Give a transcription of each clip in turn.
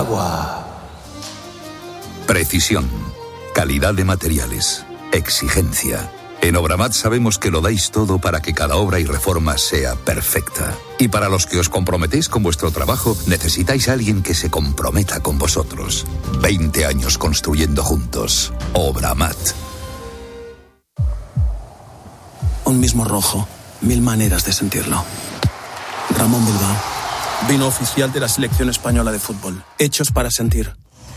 Agua. Precisión, calidad de materiales, exigencia. En Obramat sabemos que lo dais todo para que cada obra y reforma sea perfecta. Y para los que os comprometéis con vuestro trabajo, necesitáis a alguien que se comprometa con vosotros. 20 años construyendo juntos. Obramat. Un mismo rojo, 1000 maneras de sentirlo. Ramón Bilbao, vino oficial de la selección española de fútbol. Hechos para sentir.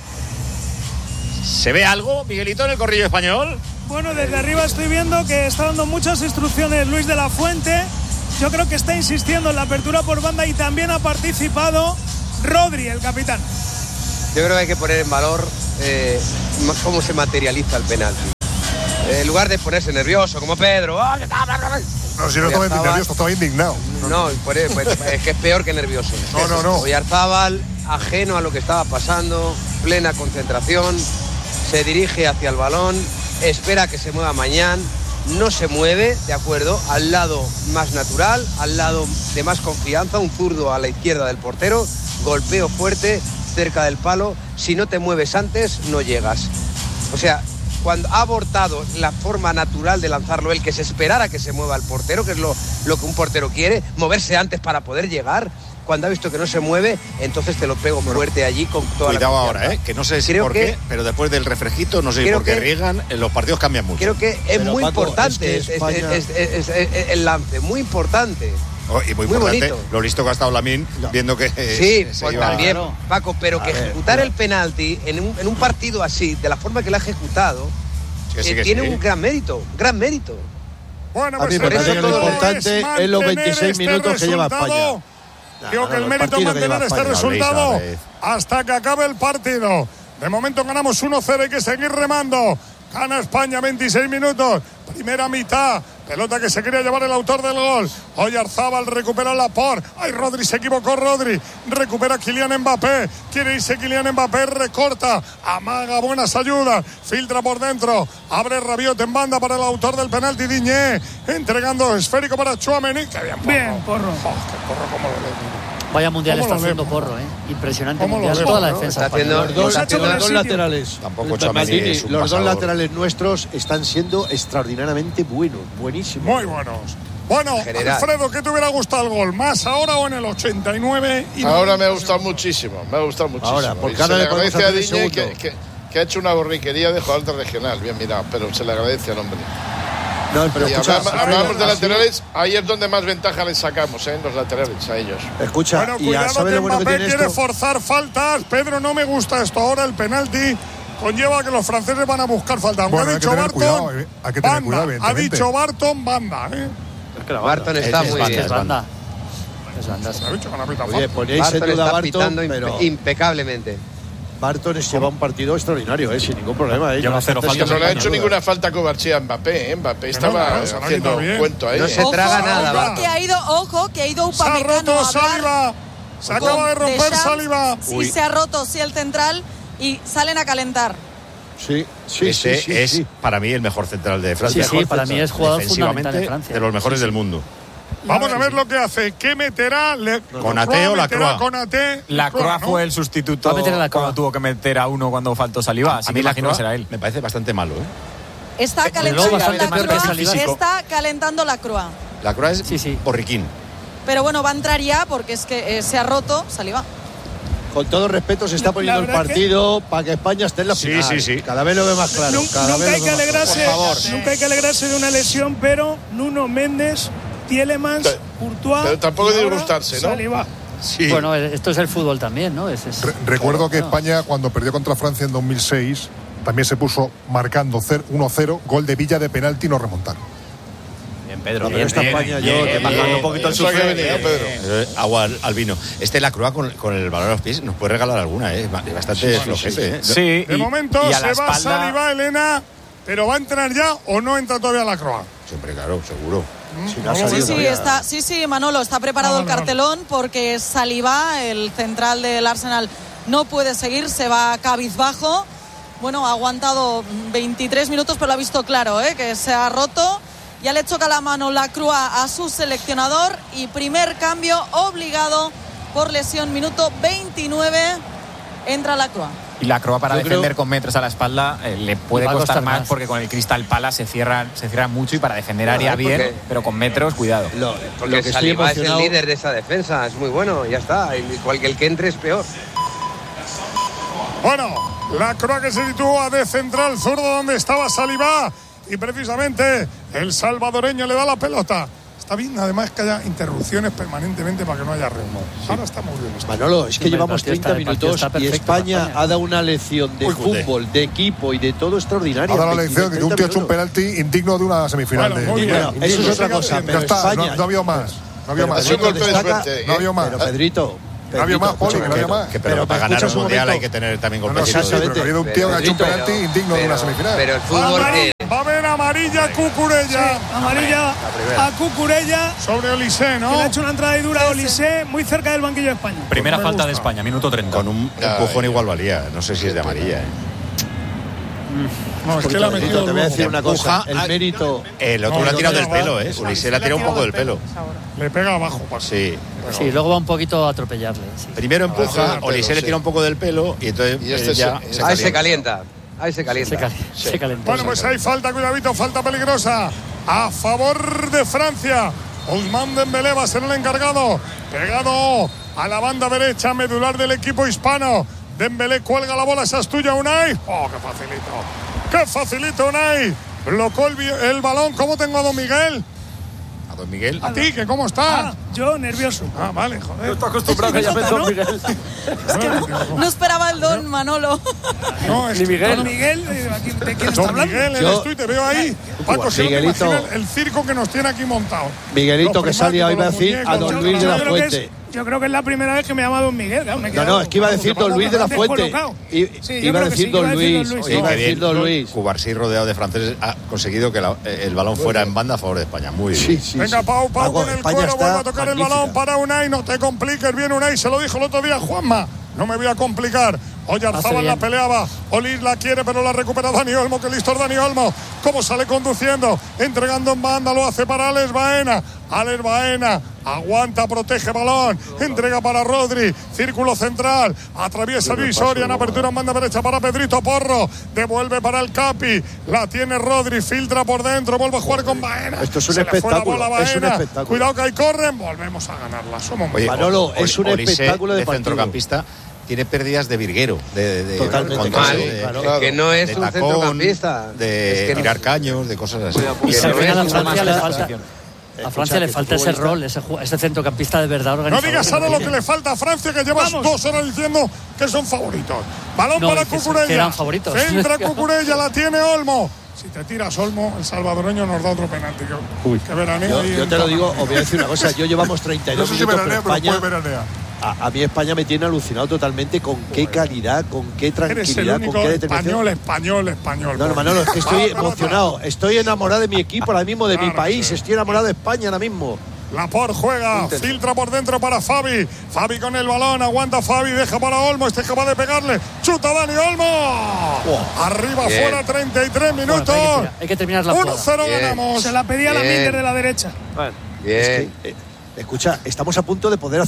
¿Se ve algo, Miguelito, en el corrillo español? Bueno, desde arriba estoy viendo que está dando muchas instrucciones Luis de la Fuente. Yo creo que está insistiendo en la apertura por banda y también ha participado Rodri, el capitán. Yo creo que hay que poner en valor cómo se materializa el penalti. En lugar de ponerse nervioso, como Pedro. No, si no estaba nervioso, estaba indignado. No, es que es peor que nervioso. No. Oyarzábal, ajeno a lo que estaba pasando, plena concentración, se dirige hacia el balón, espera que se mueva Mañán, no se mueve, de acuerdo, al lado más natural, al lado de más confianza, un zurdo a la izquierda del portero, golpeo fuerte, cerca del palo, si no te mueves antes, no llegas. O sea, cuando ha abortado la forma natural de lanzarlo, el que se esperara que se mueva el portero, que es lo que un portero quiere, moverse antes para poder llegar. Cuando ha visto que no se mueve, entonces te lo pego fuerte allí con toda la cuidado ahora, que no sé si por qué, pero después del refresquito, no sé si por qué riegan, los partidos cambian mucho. Creo que es pero muy Paco, importante es el lance, muy importante. Y muy importante, bonito. Lo listo que ha estado Lamine, viendo que sí, pues también, Paco, pero que ejecutar el penalti en un partido así, de la forma que lo ha ejecutado, tiene un gran mérito, Bueno, pues por eso lo importante es los 26 minutos que lleva España. Creo que el mérito es mantener este resultado hasta que acabe el partido. De momento ganamos 1-0, hay que seguir remando. Gana España 26 minutos. Primera mitad. Pelota que se quería llevar el autor del gol. Oyarzábal recupera Laporte. Ay, Rodri, se equivocó Rodri. Recupera Kylian Mbappé. Quiere irse Kylian Mbappé, recorta. Amaga buenas ayudas. Filtra por dentro. Abre Rabiot en banda para el autor del penalti, Diñé. Entregando esférico para Tchouaméni. Qué bien, Porro. Qué Porro, cómo lo lee. Vaya mundial está haciendo Porro, Impresionante mundial. Toda la defensa. Los dos laterales. Tampoco Tchouaméni. Los dos laterales nuestros están siendo extraordinariamente buenos. Buenísimos. Muy buenos. Bueno, Alfredo, ¿qué te hubiera gustado el gol? ¿Más ahora o en el 89? Ahora me ha gustado muchísimo. Ahora, por se le agradece a Diñé que ha hecho una borriquería de jugador de regional. Bien mirado, pero se le agradece al hombre. No, pero escucha, hablamos de laterales, ahí es donde más ventaja les sacamos, los laterales a ellos. Escucha, bueno, cuidado que Mbappé quiere forzar faltas. Pedro, no me gusta esto. Ahora el penalti conlleva que los franceses van a buscar faltas. Bueno, ha dicho Barton, hay que tener cuidado, ha dicho Barton, banda. Es que Barton está muy bien. Es banda. Oye, ponéis en duda a Barton, pero impecablemente. Barton lleva un partido extraordinario, sin ningún problema. No le ha hecho ninguna falta cobarchía a Mbappé. Mbappé estaba haciendo cuento ahí. No se traga nada. Ojo, que ha ido Upamecano. Se ha roto Saliba. Se acaba de romper Saliba. Sí, se ha roto, el central. Y salen a calentar. Sí. Es para mí el mejor central de Francia. Sí, para mí es jugador fundamental de Francia. De los mejores del mundo. Vamos a ver lo que hace. ¿Qué meterá? ¿Konaté o Lacroix? Lacroix fue el sustituto cuando tuvo que meter a uno cuando faltó Saliba. A mí Lacroix será él. Me parece bastante malo, Está calentando Lacroix. Lacroix es borriquín. Pero bueno, va a entrar ya porque es que se ha roto Saliba. Con todo respeto, se está poniendo el partido para que España esté en la final. Sí. Cada vez lo ve más claro. Nunca hay que alegrarse de una lesión, pero Nuno Méndez, Tielemans, Courtois. Pero tampoco hay que gustarse, ¿no? Saliba. Sí. Bueno, esto es el fútbol también, ¿no? Recuerdo que España, cuando perdió contra Francia en 2006, también se puso marcando 1-0, gol de Villa de penalti y no remontaron. Bien, Pedro. Pero esta España, bajando un poquito el sufre. Agua al vino. Lacroix con el balón a los pies nos puede regalar alguna, bastante flojete. Sí. De momento se va Saliba, Elena, pero ¿va a entrar ya o no entra todavía Lacroix? Siempre, claro, seguro. Sí, Manolo, está preparado el cartelón porque Saliba, el central del Arsenal, no puede seguir, se va cabizbajo. Bueno, ha aguantado 23 minutos, pero lo ha visto claro, que se ha roto. Ya le choca la mano Lacroix a su seleccionador y primer cambio obligado por lesión, minuto 29. entra Lacroix. Y Lacroix para defender con metros a la espalda le puede costar más porque con el Crystal Palace se cierra mucho y para defender área bien, pero con metros, cuidado. Porque Saliba es el líder de esa defensa, es muy bueno, ya está. El que entre es peor. Bueno, Lacroix que se sitúa de central zurdo donde estaba Saliba y precisamente el salvadoreño le da la pelota. Está bien, además, que haya interrupciones permanentemente para que no haya ritmo. Sí. Ahora está muy bien. Manolo, es que llevamos 30 minutos y España ha dado una lección de fútbol, de equipo y de todo extraordinaria. Ha dado la lección de que un tío ha hecho un penalti indigno de una semifinal. Bueno, eso es otra cosa, pero España... No ha habido más. No había más. No había más. Pero Pedrito... No había más, Poli, que no había más. Pero para ganar un mundial hay que tener también competición. Pero ha habido un tío que ha hecho un penalti indigno de una semifinal. Pero el fútbol va a haber amarilla Cucurella. Sí, amarilla a Cucurella. Sobre Olise, ¿no? Que le ha hecho una entrada dura a Olise muy cerca del banquillo de España. Primera falta de España, minuto 30. Con un empujón igual valía. No sé si es de amarilla, No, es que la ha metido. Te voy a decir una cosa. El mérito. El otro le ha tirado del pelo, Olise le ha tirado un poco del pelo. Le pega abajo. Sí. Sí, luego va un poquito a atropellarle. Sí. Primero empuja, Olise le tira un poco del pelo y entonces ya se calienta. Ahí se calienta. Se calienta. Bueno, pues hay falta, cuidadito, falta peligrosa a favor de Francia. Ousmane Dembélé va a ser el encargado. Pegado a la banda derecha medular del equipo hispano. Dembélé cuelga la bola, esa es tuya, Unai. ¡Oh, qué facilito! ¡Qué facilito, Unai! Blocó el balón. ¿Cómo tengo a Don Miguel? ¿A Don Miguel? ¿A ti? ¿Que cómo estás? Yo nervioso. Vale, joder. No estoy acostumbrado a que llame Don Miguel. Es que no esperaba el Don Manolo. No, es Miguel. Don Miguel, ¿de quién está Don hablando? Miguel, eres tú y te veo ahí. Paco, si no te imaginas el circo que nos tiene aquí montado. Miguelito, que salía, iba a decir a Don Luis de la Fuente. Yo creo que es la primera vez que me llama Don Miguel. Claro, no, es que iba a decir Don Luis de la Fuente. Iba a decir Don Luis. Iba a decir Don Luis. Cubarsí, rodeado de franceses, ha conseguido que el balón fuera en banda a favor de España. Muy bien. Sí. Venga, Pau con el cuero, vuelve a tocar el balón para Unai. No te compliques, bien Unai, se lo dijo el otro día Juanma. No me voy a complicar. Oyarzábal la peleaba. Olis la quiere, pero la recupera Dani Olmo. Que listo es Dani Olmo. Cómo sale conduciendo. Entregando en banda. Lo hace para Alex Baena. Alex Baena aguanta, protege balón. Entrega para Rodri. Círculo central. Atraviesa Visoria en apertura en banda derecha para Pedrito Porro. Devuelve para el Capi. La tiene Rodri. Filtra por dentro. Vuelve a jugar con Baena. Esto es un espectáculo. Es un espectáculo. Cuidado que ahí corren. Volvemos a ganarla. Somos muy Manolo, es un espectáculo de centrocampista. Tiene pérdidas de virguero, de totalmente mal, claro. Que no es un centrocampista, de tirar caños, de cosas así. Y al final a Francia le falta. A Francia le falta ese rol, ese centrocampista de verdad organizado. No digas ahora lo que le falta a Francia, que llevas 2 horas diciendo que son favoritos. Balón para Cucurella. Que eran favoritos. Centra Cucurella, la tiene Olmo. Si te tiras Olmo, el salvadoreño nos da otro penalti. Que veranea. Yo te lo digo, os voy a decir una cosa. Yo llevamos 32 minutos, pero España... A mí España me tiene alucinado totalmente con qué calidad, con qué tranquilidad, con qué determinación. Español. No, Manolo, es que estoy emocionado. Estoy enamorado de mi equipo ahora mismo, de mi país. Estoy enamorado de España ahora mismo. Laporte juega, filtra por dentro para Fabi. Fabi con el balón, aguanta Fabi, deja para Olmo, este es capaz de pegarle. Chuta Dani Olmo. Arriba, fuera, 33 minutos. Bueno, hay que terminar la 1-0 ganamos. Se la pedía la Minder de la derecha. Bien. Es que, escucha, estamos a punto de poder hacer